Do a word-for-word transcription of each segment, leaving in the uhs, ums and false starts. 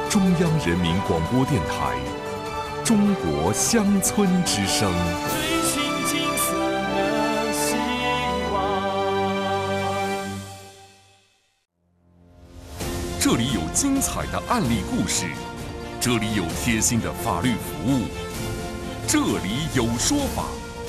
中央人民广播电台中国乡村之声。 追寻金色的希望。 这里有精彩的案例故事，这里有贴心的法律服务，这里有说法。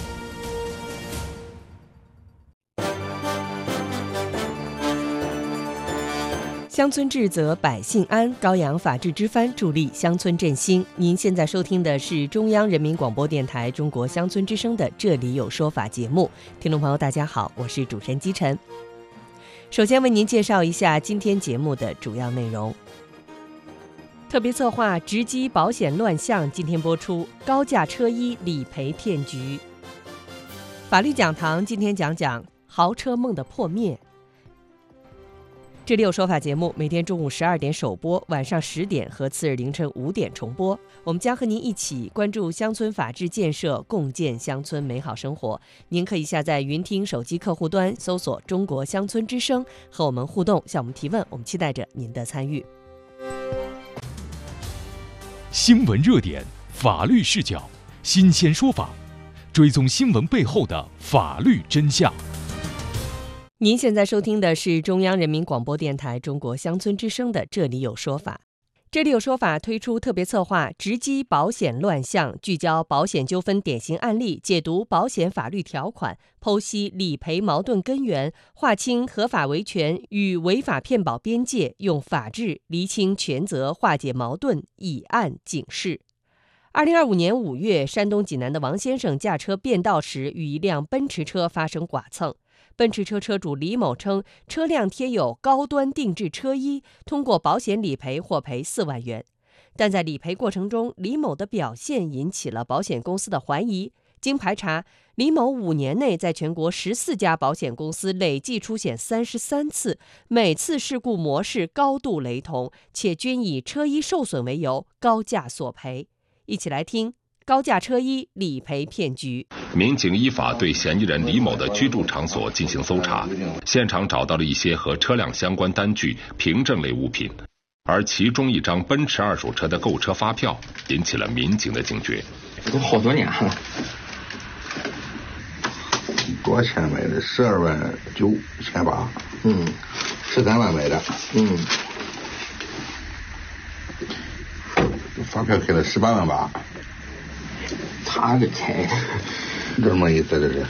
乡村治则百姓安，高扬法治之帆，助力乡村振兴。您现在收听的是中央人民广播电台中国乡村之声的《这里有说法》节目。听众朋友大家好，我是主持人姬晨。首先为您介绍一下今天节目的主要内容。特别策划直击保险乱象今天播出，高价车衣理赔骗局。法律讲堂今天讲讲豪车梦的破灭。这里有说法节目每天中午十二点首播，晚上十点和次日凌晨五点重播。我们将和您一起关注乡村法治建设，共建乡村美好生活。您可以下载云听手机客户端，搜索中国乡村之声，和我们互动，向我们提问，我们期待着您的参与。 新闻热点，法律视角，新鲜说法，追踪新闻背后的法律真相。 您现在收听的是中央人民广播电台中国乡村之声的《这里有说法》。这里有说法推出特别策划直击保险乱象，聚焦保险纠纷典型案例，解读保险法律条款，剖析理赔矛盾根源，划清合法维权与违法骗保边界，用法治厘清权责，化解矛盾，以案警示。二零二五年五月，山东济南的王先生驾车变道时与一辆奔驰车发生剐蹭。奔驰车车主李某称，车辆贴有高端定制车衣，通过保险理赔获赔四万元。但在理赔过程中，李某的表现引起了保险公司的怀疑。经排查，李某五年内在全国十四家保险公司累计出险三十三次，每次事故模式高度雷同，且均以车衣受损为由高价索赔。一起来听高价车衣理赔骗局。 民警依法对嫌疑人李某的居住场所进行搜查，现场找到了一些和车辆相关单据、凭证类物品，而其中一张奔驰二手车的购车发票引起了民警的警觉。 这都好多年了。 多少钱买的？十二万九千八。 嗯， 十三万买的。 嗯， 发票开了十八万八。 他给开的， 这什么意思？这是？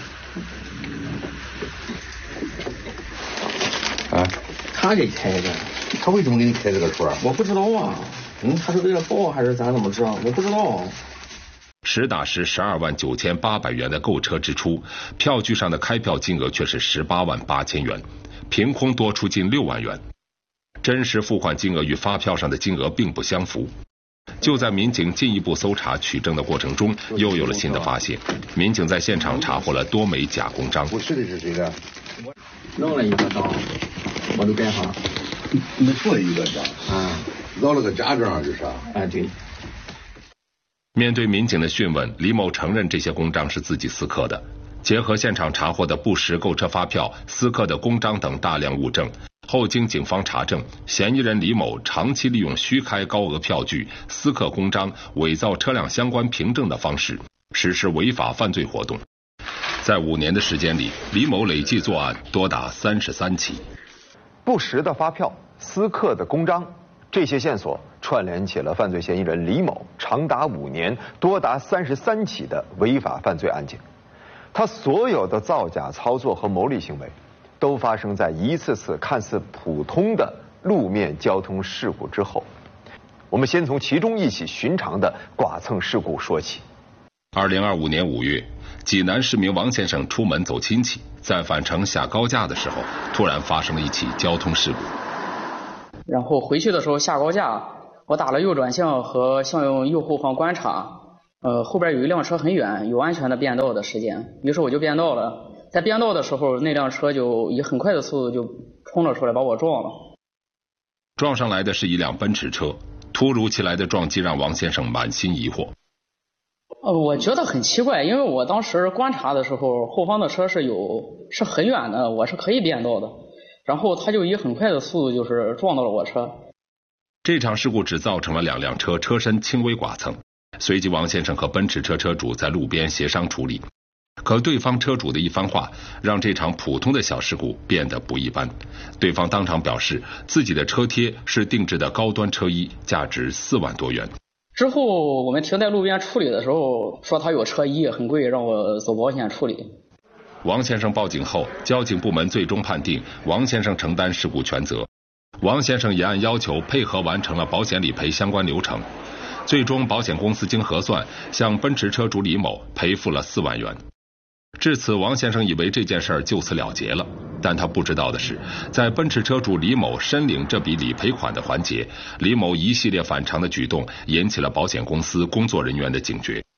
啊？ 他给开的。 他为什么给你开这个数啊？ 我不知道啊。嗯，他是为了报还是咱怎么知道？我不知道。 实打实十二万九千八百元的购车支出，票据上的开票金额却是十八万八千元，凭空多出近六万元，真实付款金额与发票上的金额并不相符。就在民警进一步搜查取证的过程中，又有了新的发现。民警在现场查获了多枚假公章。 不是的是谁的？ 弄了一个章，我都盖上。 你做了一个章啊？ 绕了个假章就是啊？ 哎，对。 面对民警的讯问，李某承认这些公章是自己私刻的。结合现场查获的不实购车发票、私刻的公章等大量物证，后经警方查证，嫌疑人李某长期利用虚开高额票据、私刻公章、伪造车辆相关凭证的方式实施违法犯罪活动。在五年的时间里，李某累计作案多达三十三起。 不实的发票、私刻的公章，这些线索串联起了犯罪嫌疑人李某长达五年、多达三十三起的违法犯罪案件。他所有的造假操作和牟利行为，都发生在一次次看似普通的路面交通事故之后。我们先从其中一起寻常的剐蹭事故说起。 二零二五年五月，济南市民王先生出门走亲戚，在返程下高架的时候，突然发生了一起交通事故。 然后回去的时候下高架，我打了右转向和向右后方观察。呃，后边有一辆车很远，有安全的变道的时间，于是我就变道了。在变道的时候，那辆车就以很快的速度就冲了出来，把我撞了。 撞上来的是一辆奔驰车，突如其来的撞击让王先生满心疑惑。 呃，我觉得很奇怪，因为我当时观察的时候，后方的车是有是很远的，我是可以变道的，然后他就以很快的速度就是撞到了我车。 这场事故只造成了两辆车车身轻微剐蹭，随即王先生和奔驰车车主在路边协商处理。可对方车主的一番话，让这场普通的小事故变得不一般。对方当场表示，自己的车贴是定制的高端车衣，价值四万多元。 之后我们停在路边处理的时候，说他有车衣很贵，让我走保险处理。 王先生报警后，交警部门最终判定王先生承担事故全责。王先生也按要求配合完成了保险理赔相关流程。最终，保险公司经核算，向奔驰车主李某赔付了四万元。至此，王先生以为这件事儿就此了结了，但他不知道的是，在奔驰车主李某申领这笔理赔款的环节，李某一系列反常的举动引起了保险公司工作人员的警觉。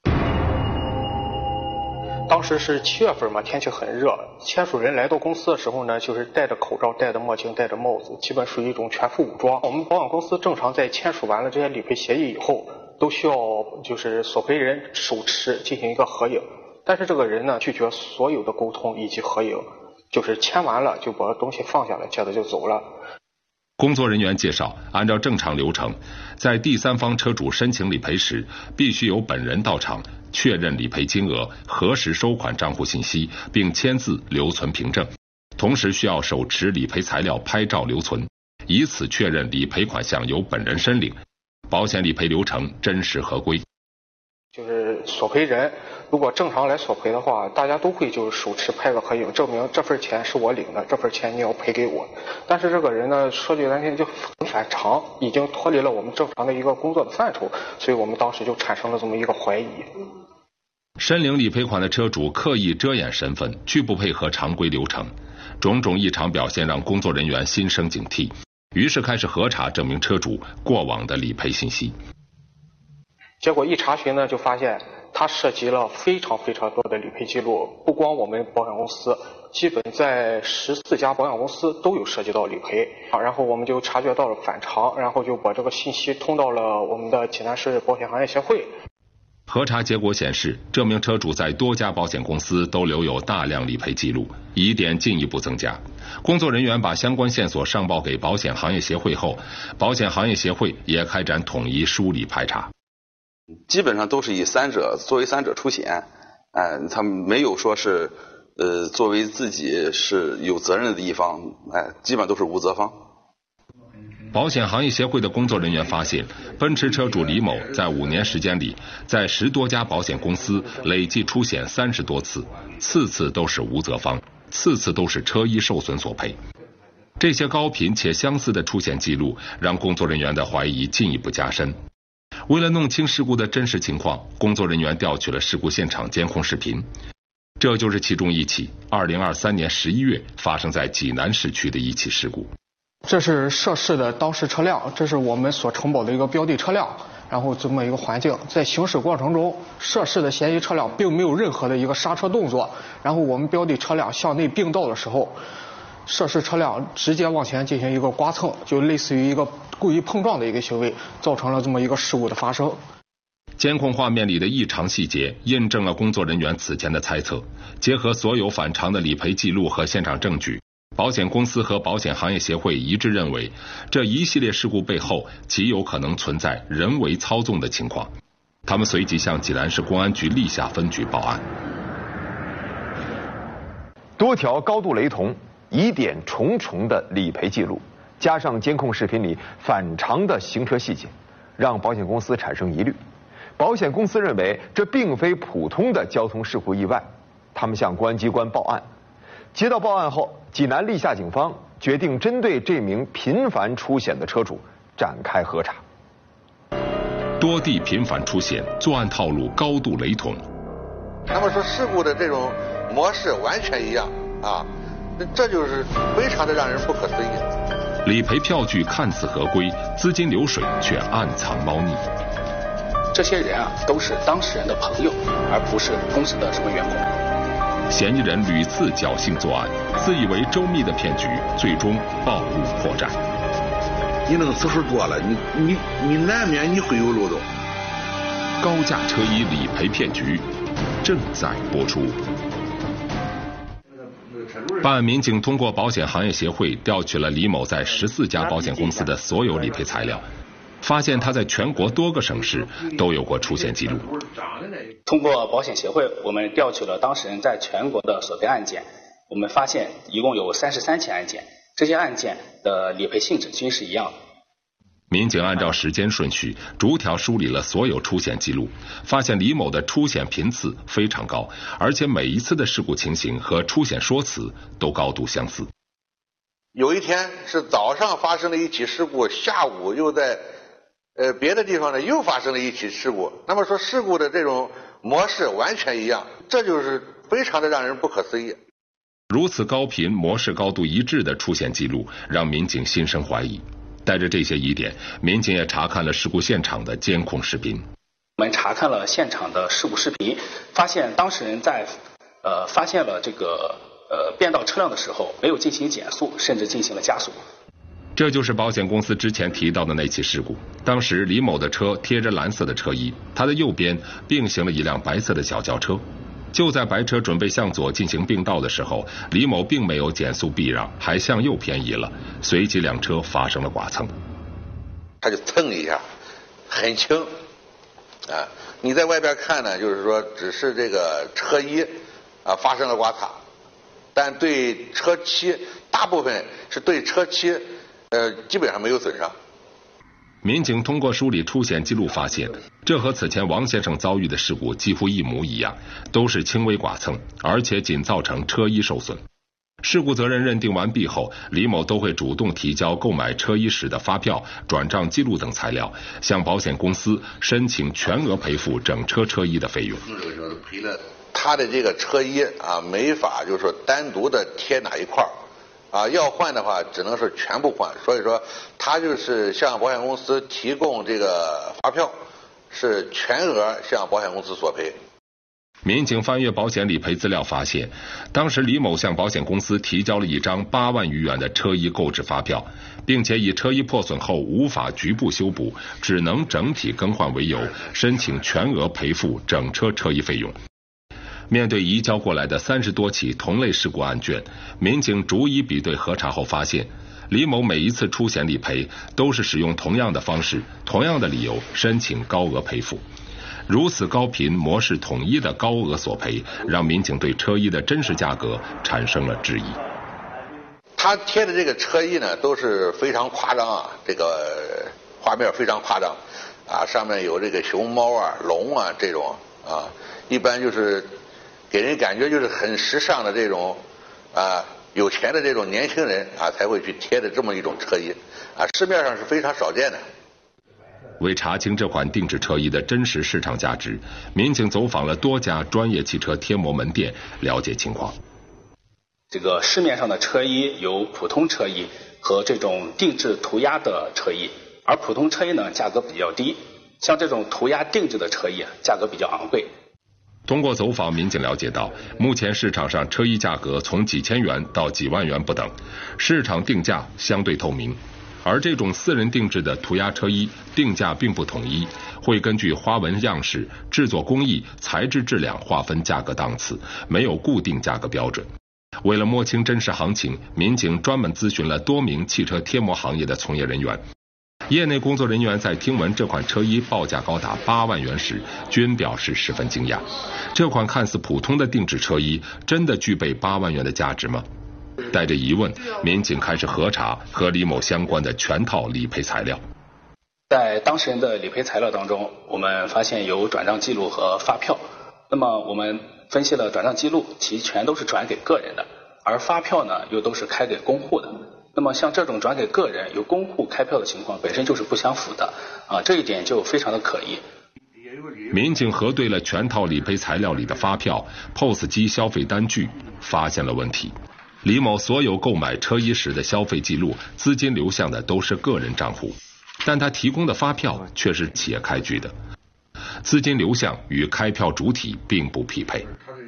当时是七月份嘛，天气很热，签署人来到公司的时候呢，就是戴着口罩、戴着墨镜、戴着帽子，基本属于一种全副武装。我们保险公司正常在签署完了这些理赔协议以后，都需要就是索赔人手持进行一个合影。但是这个人呢，拒绝所有的沟通以及合影，就是签完了就把东西放下来，接着就走了。 工作人员介绍，按照正常流程，在第三方车主申请理赔时，必须由本人到场确认理赔金额、核实收款账户信息，并签字留存凭证，同时需要手持理赔材料拍照留存，以此确认理赔款项由本人申领，保险理赔流程真实合规。 就是索赔人如果正常来索赔的话，大家都会就是手持拍个合影，证明这份钱是我领的，这份钱你要赔给我。但是这个人呢，说句难听就很反常，已经脱离了我们正常的一个工作的范畴，所以我们当时就产生了这么一个怀疑。 申领理赔款的车主刻意遮掩身份，拒不配合常规流程，种种异常表现让工作人员心生警惕，于是开始核查这名车主过往的理赔信息。 结果一查询呢，就发现它涉及了非常非常多的理赔记录，不光我们保险公司，基本在十四家保险公司都有涉及到理赔。然后我们就察觉到了反常，然后就把这个信息通到了我们的济南市保险行业协会。 核查结果显示，这名车主在多家保险公司都留有大量理赔记录，疑点进一步增加。工作人员把相关线索上报给保险行业协会后，保险行业协会也开展统一梳理排查。 基本上都是以三者作为三者出险，哎、呃，他们没有说是呃作为自己是有责任的一方，哎、呃，基本上都是无责方。 保险行业协会的工作人员发现，奔驰车主李某在五年时间里，在十多家保险公司累计出险三十多次，次次都是无责方，次次都是车衣受损索赔。这些高频且相似的出险记录，让工作人员的怀疑进一步加深。为了弄清事故的真实情况，工作人员调取了事故现场监控视频，这就是其中一起二零二三年十一月发生在济南市区的一起事故。 这是涉事的当事车辆，这是我们所承保的一个标的车辆，然后这么一个环境，在行驶过程中，涉事的嫌疑车辆并没有任何的一个刹车动作，然后我们标的车辆向内并道的时候，涉事车辆直接往前进行一个刮蹭，就类似于一个故意碰撞的一个行为，造成了这么一个事故的发生。 监控画面里的异常细节印证了工作人员此前的猜测，结合所有反常的理赔记录和现场证据，保险公司和保险行业协会一致认为，这一系列事故背后极有可能存在人为操纵的情况。他们随即向济南市公安局历下分局报案。 多条高度雷同、疑点重重的理赔记录，加上监控视频里反常的行车细节，让保险公司产生疑虑。保险公司认为这并非普通的交通事故意外，他们向公安机关报案。接到报案后，济南历下警方决定针对这名频繁出险的车主展开核查。 多地频繁出险，作案套路高度雷同。 他们说事故的这种模式完全一样啊，这就是非常的让人不可思议。 理赔票据看似合规，资金流水却暗藏猫腻。 这些人啊，都是当事人的朋友，而不是公司的什么员工。 嫌疑人屡次侥幸作案，自以为周密的骗局，最终暴露破绽。 你那个次数多了，你你你难免你会有漏洞。 高价车衣理赔骗局正在播出。办案民警通过保险行业协会调取了李某在十四家保险公司的所有理赔材料， 发现他在全国多个省市都有过出险记录。 通过保险协会，我们调取了当事人在全国的索赔案件，我们发现一共有三十三起案件，这些案件的理赔性质均是一样的。 民警按照时间顺序逐条梳理了所有出险记录，发现李某的出险频次非常高，而且每一次的事故情形和出险说辞都高度相似。 有一天是早上发生了一起事故，下午又在呃别的地方呢又发生了一起事故，那么说事故的这种模式完全一样，这就是非常的让人不可思议。 如此高频、模式高度一致的出险记录，让民警心生怀疑。带着这些疑点，民警也查看了事故现场的监控视频。 我们查看了现场的事故视频，发现当事人在呃发现了这个呃变道车辆的时候，没有进行减速，甚至进行了加速。 这就是保险公司之前提到的那起事故。当时李某的车贴着蓝色的车衣，他的右边并行了一辆白色的小轿车。就在白车准备向左进行并道的时候，李某并没有减速避让，还向右偏移了，随即两车发生了剐蹭。 他就蹭一下，很轻啊！你在外边看呢，就是说只是这个车衣啊发生了刮擦，但对车漆大部分是对车漆呃基本上没有损伤。 民警通过梳理出险记录发现，这和此前王先生遭遇的事故几乎一模一样，都是轻微剐蹭，而且仅造成车衣受损。事故责任认定完毕后，李某都会主动提交购买车衣时的发票、转账记录等材料，向保险公司申请全额赔付整车车衣的费用。 他的这个车衣啊，没法就是说单独的贴哪一块儿。啊，要换的话只能是全部换，所以说他就是向保险公司提供这个发票，是全额向保险公司索赔。 民警翻阅保险理赔资料发现，当时李某向保险公司提交了一张八万余元的车衣购置发票，并且以车衣破损后无法局部修补，只能整体更换为由，申请全额赔付整车车衣费用。面对移交过来的三十多起同类事故案卷，民警逐一比对核查后发现，李某每一次出险理赔都是使用同样的方式、同样的理由申请高额赔付。如此高频、模式统一的高额索赔，让民警对车衣的真实价格产生了质疑。 他贴的这个车衣呢，都是非常夸张啊，这个画面非常夸张啊，上面有这个熊猫啊、龙啊这种啊，一般就是给人感觉就是很时尚的这种啊，有钱的这种年轻人啊才会去贴的这么一种车衣啊，市面上是非常少见的。 为查清这款定制车衣的真实市场价值，民警走访了多家专业汽车贴膜门店，了解情况。 这个市面上的车衣有普通车衣和这种定制涂鸦的车衣，而普通车衣呢价格比较低，像这种涂鸦定制的车衣价格比较昂贵。 通过走访，民警了解到，目前市场上车衣价格从几千元到几万元不等，市场定价相对透明。而这种私人定制的涂鸦车衣定价并不统一，会根据花纹样式、制作工艺、材质质量划分价格档次，没有固定价格标准。为了摸清真实行情，民警专门咨询了多名汽车贴膜行业的从业人员。业内工作人员在听闻这款车衣报价高达八万元时，均表示十分惊讶。这款看似普通的定制车衣，真的具备八万元的价值吗？带着疑问，民警开始核查和李某相关的全套理赔材料。 在当事人的理赔材料当中，我们发现有转账记录和发票。那么我们分析了转账记录，其全都是转给个人的，而发票呢又都是开给公户的。那么像这种转给个人由公户开票的情况本身就是不相符的啊，这一点就非常的可疑。 民警核对了全套理赔材料里的发票、P O S 机消费单据，发现了问题。李某所有购买车衣时的消费记录、资金流向的都是个人账户，但他提供的发票却是企业开具的，资金流向与开票主体并不匹配。